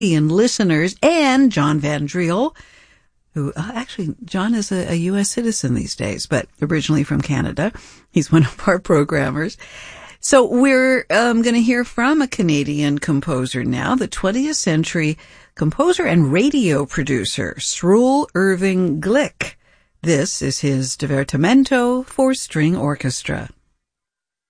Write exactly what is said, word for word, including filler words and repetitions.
and listeners, and John Van Driel, who uh, actually, John is a, a U S citizen these days, but originally from Canada. He's one of our programmers. So we're um, going to hear from a Canadian composer now, the twentieth century composer and radio producer, Sroul Irving Glick. This is his Divertimento for String Orchestra.